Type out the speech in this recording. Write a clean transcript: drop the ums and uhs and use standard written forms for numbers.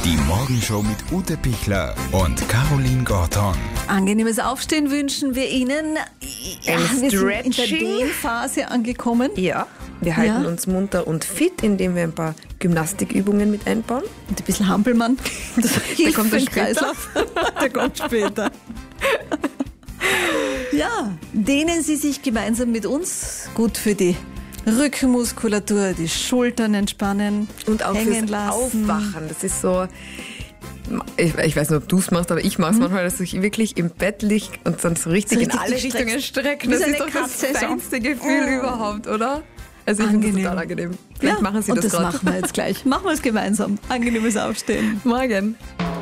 Die Morgenshow mit Ute Pichler und Caroline Gorton. Angenehmes Aufstehen wünschen wir Ihnen. Ja, wir sind in der Dehnphase angekommen. Ja, wir halten uns munter und fit, indem wir ein paar Gymnastikübungen mit einbauen. Und ein bisschen Hampelmann. Das hilft kommt für den er später. Kreislauf. Der kommt später. Ja, dehnen Sie sich gemeinsam mit uns. Gut für die Rückenmuskulatur, die Schultern entspannen, Und auch hängen fürs lassen. Aufwachen. Das ist so, ich weiß nicht, ob du es machst, aber ich mache es manchmal, dass ich wirklich im Bett liege und dann so richtig in alle gestreckt. Richtungen strecke. Wie Das so ist eine doch das Katze, so. feinste Gefühl überhaupt, oder? Also ich finde es Angenehm. total angenehm. Vielleicht machen Sie und das das gerade. machen wir jetzt gleich. Machen wir es gemeinsam. Angenehmes Aufstehen. Morgen.